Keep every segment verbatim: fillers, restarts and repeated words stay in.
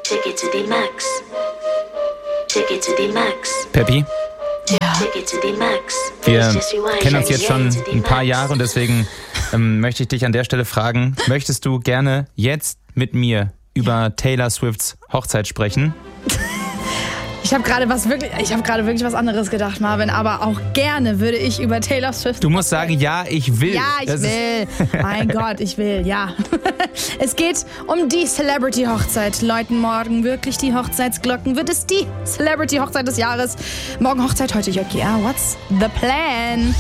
Take it to the max. Take it to the max. Peppi? Ja. Take it to the max. Wir kennen uns jetzt schon ein paar Jahre und deswegen ähm, möchte ich dich an der Stelle fragen, möchtest du gerne jetzt mit mir über Taylor Swifts Hochzeit sprechen? Ich habe gerade was wirklich, ich habe gerade wirklich was anderes gedacht, Marvin, aber auch gerne würde ich über Taylor Swift. Du musst sagen, ja, ich will. Ja, ich das will. Mein Gott, ich will, ja. Es geht um die Celebrity-Hochzeit. Läuten morgen wirklich die Hochzeitsglocken? Wird es die Celebrity-Hochzeit des Jahres? Morgen Hochzeit, heute J G R. What's the plan?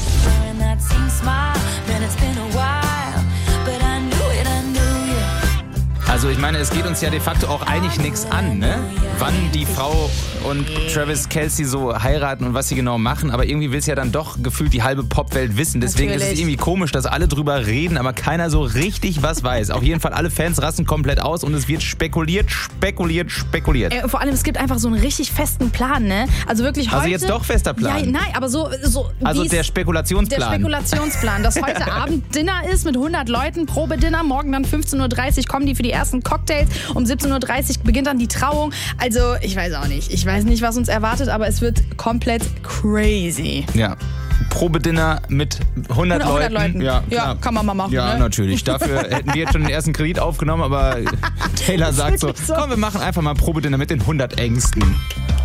Also ich meine, es geht uns ja de facto auch eigentlich nichts an, ne? Wann die Frau und Travis Kelce so heiraten und was sie genau machen, aber irgendwie will es ja dann doch gefühlt die halbe Popwelt wissen. Deswegen Natürlich. Ist es irgendwie komisch, dass alle drüber reden, aber keiner so richtig was weiß. Auf jeden Fall, alle Fans rasten komplett aus und es wird spekuliert, spekuliert, spekuliert. Äh, vor allem, es gibt einfach so einen richtig festen Plan, ne? Also wirklich heute... Also jetzt doch fester Plan? Ja, nein, aber so... so also der Spekulationsplan. Der Spekulationsplan, dass heute Abend Dinner ist mit hundert Leuten, Probedinner, morgen dann fünfzehn Uhr dreißig kommen die für die ersten Cocktails, um siebzehn Uhr dreißig beginnt dann die Trauung. Also, ich weiß auch nicht. Ich weiß nicht, was uns erwartet, aber es wird komplett crazy. Ja. Probedinner mit hundert, hundert Leuten. Leuten. Ja, ja, kann man mal machen. Ja, ne? natürlich. Dafür hätten wir jetzt schon den ersten Kredit aufgenommen, aber Taylor sagt so, so, komm, wir machen einfach mal Probedinner mit den hundert Ängsten.